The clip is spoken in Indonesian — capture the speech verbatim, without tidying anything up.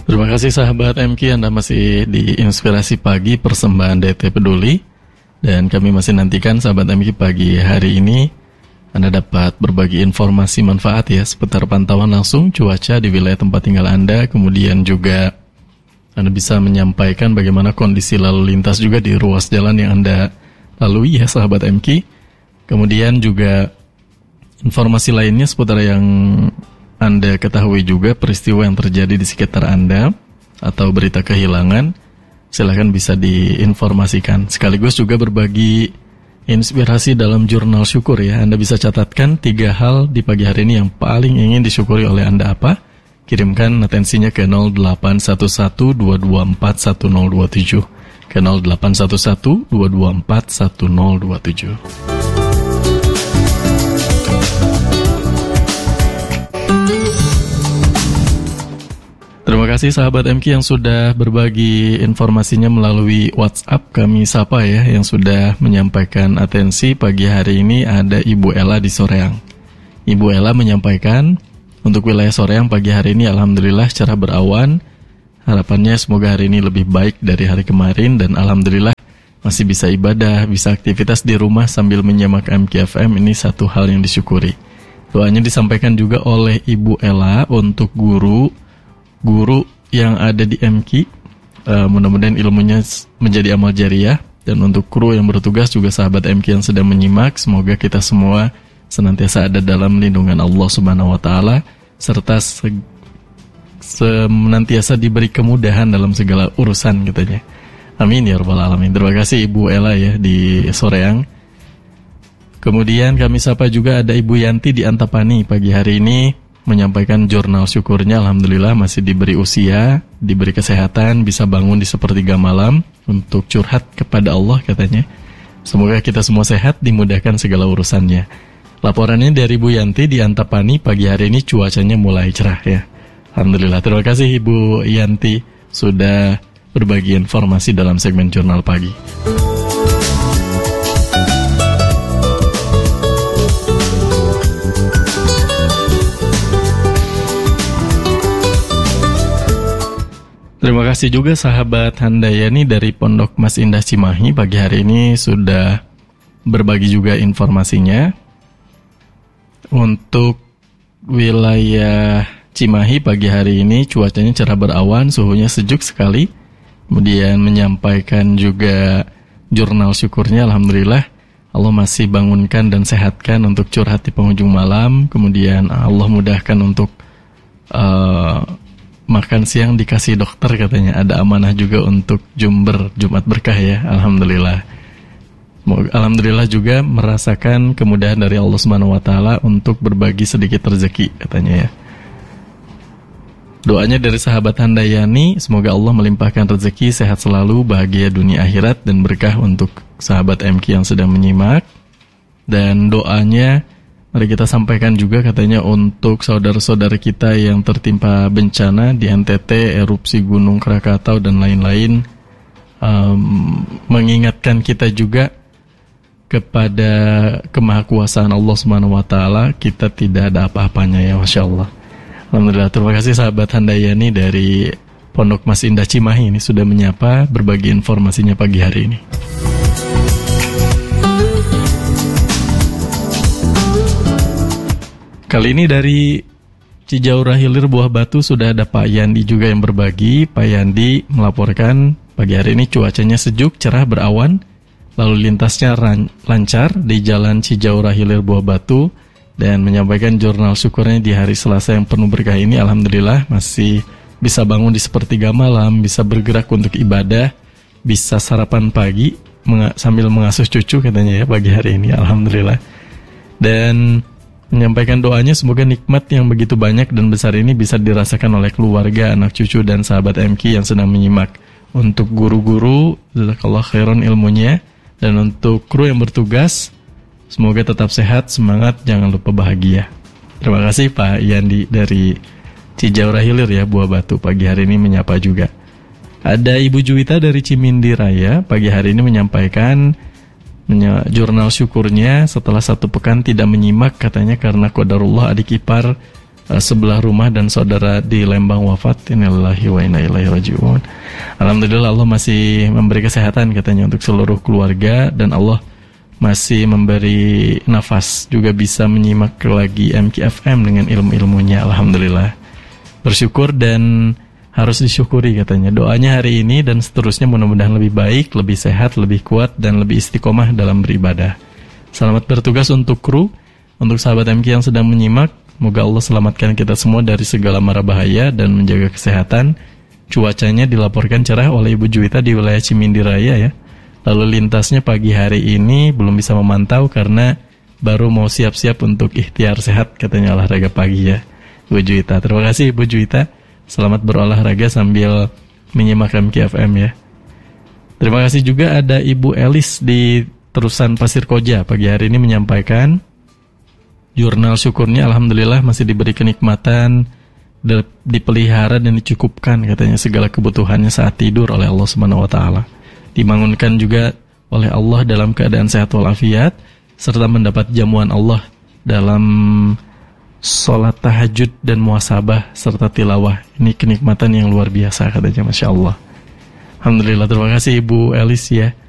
Terima kasih sahabat M K, Anda masih di Inspirasi Pagi persembahan D T Peduli. Dan kami masih nantikan sahabat M K pagi hari ini Anda dapat berbagi informasi manfaat ya seputar pantauan langsung cuaca di wilayah tempat tinggal Anda. Kemudian juga Anda bisa menyampaikan bagaimana kondisi lalu lintas juga di ruas jalan yang Anda lalui ya sahabat M K. Kemudian juga informasi lainnya seputar yang Anda ketahui juga, peristiwa yang terjadi di sekitar Anda atau berita kehilangan, silakan bisa diinformasikan. Sekaligus juga berbagi inspirasi dalam jurnal syukur ya. Anda bisa catatkan tiga hal di pagi hari ini yang paling ingin disyukuri oleh Anda apa? Kirimkan atensinya ke nol delapan satu satu dua dua empat satu nol dua tujuh, ke nol delapan satu satu dua dua empat satu nol dua tujuh. Terima kasih sahabat M K yang sudah berbagi informasinya melalui WhatsApp. Kami sapa ya yang sudah menyampaikan atensi pagi hari ini. Ada Ibu Ella di Soreang. Ibu Ella menyampaikan untuk wilayah Soreang pagi hari ini alhamdulillah cerah berawan. Harapannya semoga hari ini lebih baik dari hari kemarin, dan alhamdulillah masih bisa ibadah, bisa aktivitas di rumah sambil menyimak M K F M. Ini satu hal yang disyukuri. Doanya disampaikan juga oleh Ibu Ella untuk guru guru yang ada di M K, uh, mudah-mudahan ilmunya menjadi amal jariah. Dan untuk kru yang bertugas juga sahabat M K yang sedang menyimak, semoga kita semua senantiasa ada dalam lindungan Allah Subhanahu Wa Taala, serta se- senantiasa diberi kemudahan dalam segala urusan katanya. Amin ya rabbal alamin. Terima kasih Ibu Ella ya di Soreang. Kemudian kami sapa juga ada Ibu Yanti di Antapani pagi hari ini, menyampaikan jurnal syukurnya. Alhamdulillah masih diberi usia, diberi kesehatan, bisa bangun di sepertiga malam untuk curhat kepada Allah katanya. Semoga kita semua sehat, dimudahkan segala urusannya. Laporannya dari Bu Yanti di Antapani pagi hari ini, cuacanya mulai cerah ya. Alhamdulillah. Terima kasih Ibu Yanti sudah berbagi informasi dalam segmen jurnal pagi. Terima kasih juga sahabat Handayani dari Pondok Mas Indah Cimahi pagi hari ini sudah berbagi juga informasinya. Untuk wilayah Cimahi pagi hari ini cuacanya cerah berawan, suhunya sejuk sekali. Kemudian menyampaikan juga jurnal syukurnya, alhamdulillah Allah masih bangunkan dan sehatkan untuk curhat di penghujung malam. Kemudian Allah mudahkan untuk uh, makan siang dikasih dokter katanya. Ada amanah juga untuk Jumber, Jumat Berkah ya. Alhamdulillah. Alhamdulillah juga merasakan kemudahan dari Allah Subhanahu Wa Taala untuk berbagi sedikit rezeki katanya ya. Doanya dari sahabat Handayani, semoga Allah melimpahkan rezeki, sehat selalu, bahagia dunia akhirat, dan berkah untuk sahabat M K yang sedang menyimak. Dan doanya mari kita sampaikan juga katanya untuk saudara-saudara kita yang tertimpa bencana di N T T, erupsi Gunung Krakatau dan lain-lain, um, mengingatkan kita juga kepada kemahakuasaan Allah Subhanahu Wa Taala. Kita tidak ada apa-apanya ya, Masya Allah. Alhamdulillah. Terima kasih sahabat Handayani dari Pondok Mas Indah Cimahi ini sudah menyapa, berbagi informasinya pagi hari ini. Kali ini dari Cijaurah Hilir Buah Batu sudah ada Pak Yandi juga yang berbagi. Pak Yandi melaporkan pagi hari ini cuacanya sejuk, cerah, berawan, lalu lintasnya ran- lancar di Jalan Cijaurah Hilir Buah Batu, dan menyampaikan jurnal syukurnya di hari Selasa yang penuh berkah ini. Alhamdulillah masih bisa bangun di sepertiga malam, bisa bergerak untuk ibadah, bisa sarapan pagi menga- sambil mengasuh cucu katanya ya pagi hari ini. Alhamdulillah. Dan menyampaikan doanya semoga nikmat yang begitu banyak dan besar ini bisa dirasakan oleh keluarga, anak cucu, dan sahabat M K yang sedang menyimak. Untuk guru-guru, jazakallah khairan ilmunya. Dan untuk kru yang bertugas, semoga tetap sehat, semangat, jangan lupa bahagia. Terima kasih Pak Yandi dari Cijaurah Hilir ya, Buah Batu, pagi hari ini menyapa juga. Ada Ibu Juwita dari Cimindi Raya pagi hari ini menyampaikan jurnal syukurnya setelah satu pekan tidak menyimak katanya karena qadarullah adik ipar uh, sebelah rumah dan saudara di Lembang wafat. Innalillahi wa inna ilaihi raji'un. Alhamdulillah Allah masih memberi kesehatan katanya untuk seluruh keluarga, dan Allah masih memberi nafas juga bisa menyimak lagi M K F M dengan ilmu-ilmunya. Alhamdulillah, bersyukur dan harus disyukuri katanya. Doanya hari ini dan seterusnya mudah-mudahan lebih baik, lebih sehat, lebih kuat, dan lebih istiqomah dalam beribadah. Selamat bertugas untuk kru, untuk sahabat M K yang sedang menyimak. Moga Allah selamatkan kita semua dari segala mara bahaya dan menjaga kesehatan. Cuacanya dilaporkan cerah oleh Ibu Juwita di wilayah Cimindi Raya ya. Lalu lintasnya pagi hari ini belum bisa memantau karena baru mau siap-siap untuk ikhtiar sehat katanya, olahraga pagi ya Ibu Juwita. Terima kasih Ibu Juwita. Selamat berolahraga sambil menyimak M K F M ya. Terima kasih juga ada Ibu Elis di Terusan Pasir Koja pagi hari ini menyampaikan jurnal syukurnya alhamdulillah masih diberi kenikmatan, dipelihara dan dicukupkan katanya segala kebutuhannya saat tidur oleh Allah Subhanahu wa taala. Dibangunkan juga oleh Allah dalam keadaan sehat walafiat, serta mendapat jamuan Allah dalam sholat tahajud dan muhasabah serta tilawah. Ini kenikmatan yang luar biasa katanya, Masya Allah. Alhamdulillah, terima kasih Ibu Elis ya